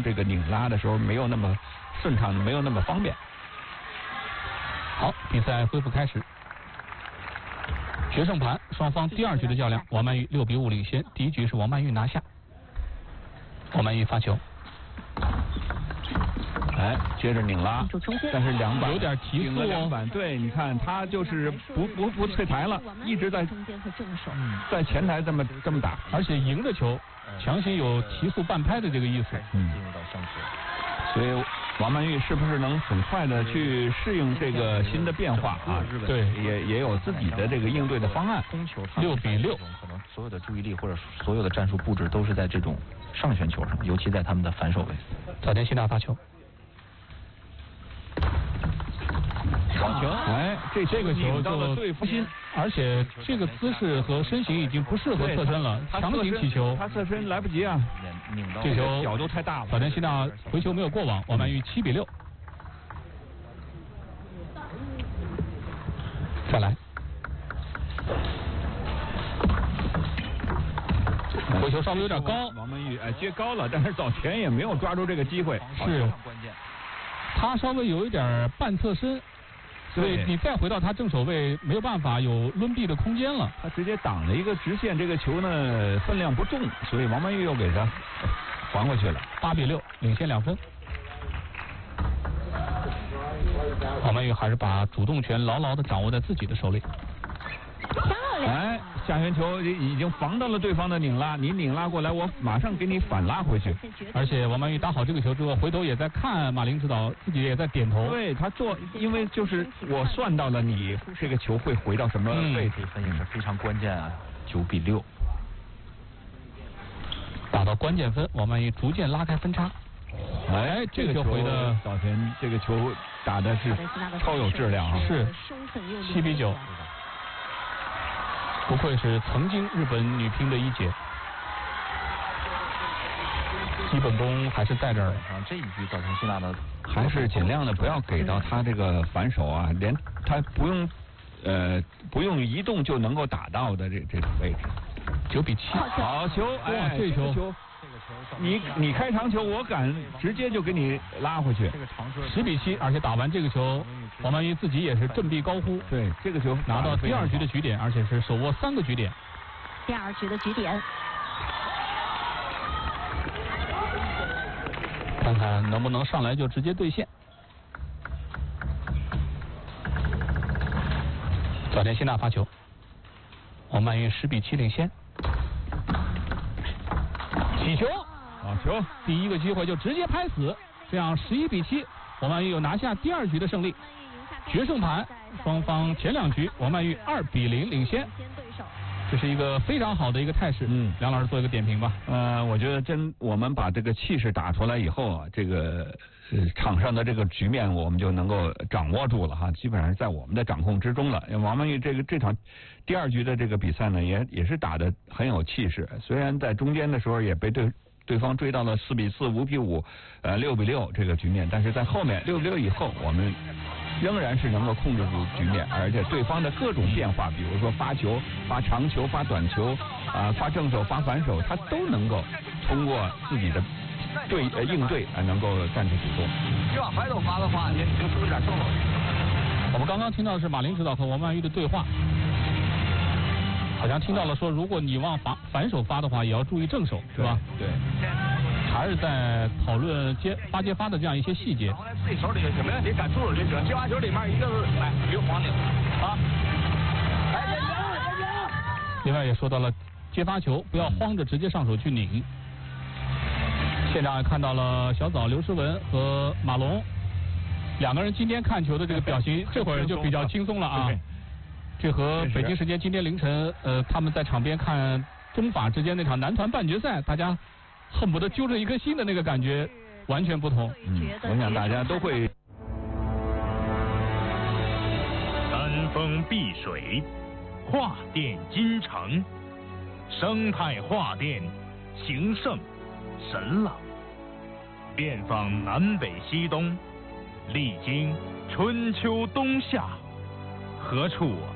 方这个拧拉的时候没有那么顺畅，没有那么方便。 好，比赛恢复开始。决胜盘，双方第2局的较量，王曼玉6比5领先。第1局是王曼玉拿下。王曼玉发球， 哎，接着拧拉，但是两板有点提速两板，对，你看他就是不退台了，一直在在前台这么打， 而且赢的球强行有提速半拍的这个意思。 进入到上球， 所以王曼玉是不是能很快的去适应这个新的变化啊？ 对， 也有自己的这个应对的方案。 攻球 6比6， 可能所有的注意力或者所有的战术布置都是在这种上旋球上，尤其在他们的反手位。 早田希娜发球， 好球！哎，这个球到了对付心， 而且这个姿势和身形已经不适合侧身了，强行起球， 他侧身来不及啊！ 这球角度太大了。 早田希娜回球没有过网，王曼玉7比6。再来，回球稍微有点高， 王曼玉接高了，但是早田也没有抓住这个机会， 是关键。 他稍微有一点半侧身，所以你再回到他正手位没有办法有抡臂的空间了。 他直接挡了一个直线，这个球呢分量不重，所以王曼玉又给他还回去了。 8比6，领先2分。王曼玉还是把主动权牢牢的掌握在自己的手里。 哎，下旋球已经防到了对方的拧拉，你拧拉过来，我马上给你反拉回去。 而且王曼玉打好这个球之后，回头也在看马林指导，自己也在点头。 对他做，因为就是我算到了你这个球会回到什么位置， 分也是非常关键啊，9比6， 打到关键分，王曼玉逐渐拉开分差。哎，这个球回的早田，这个球打的是超有质量啊！ 是7比9。不愧是曾经日本女乒的一姐，基本功还是在这儿。 这一局早田希娜的还是尽量的不要给到他这个反手啊，连他不用移动就能够打到的这种位置。 9比7， 好球！哎， 这球， 你开长球，我敢直接就给你拉回去。 10比7，而且打完这个球，王曼玉自己也是振臂高呼。 对，这个球拿到第2局的局点，而且是手握3个局点。 第2局的局点， 看看能不能上来就直接兑现。早田希娜发球，王曼玉10比7领先。起球， 好球！ 第1个机会就直接拍死，这样11比7，王曼玉又拿下第2局的胜利。决胜盘，双方前2局王曼玉2比0领先。这是一个非常好的一个态势。梁老师做一个点评吧。 我觉得我们把这个气势打出来以后啊，这个场上的这个局面我们就能够掌握住了哈，基本上在我们的掌控之中了。王曼玉这场第2局的这个比赛呢，也是打得很有气势，虽然在中间的时候也被对方追到了4比4、5比5、6比6这个局面，但是在后面6比6以后，我们仍然是能够控制住局面，而且对方的各种变化，比如说发球、发长球、发短球发正手、发反手，他都能够通过自己的应对能够占据主动。 你往反手发的话，你是不是有点正手？ 我们刚刚听到的是马林指导和王曼玉的对话，好像听到了说，如果你往反手发的话，也要注意正手，是吧？ 对。 还是在讨论接发的这样一些细节。 在自己手里就行，没问题，敢出手就行。接发球里面一个是一个黄领啊。 另外也说到了接发球不要慌着直接上手去拧。现场也看到了小枣刘诗雯和马龙2个人今天看球的这个表情，这会儿就比较轻松了啊。这和北京时间今天凌晨他们在场边看中法之间那场男团半决赛，大家恨不得揪着一颗心的那个感觉完全不同。 我想大家都会。 山峰碧水，画电金城，生态画电，情圣神朗，遍访南北西东，历经春秋冬夏，何处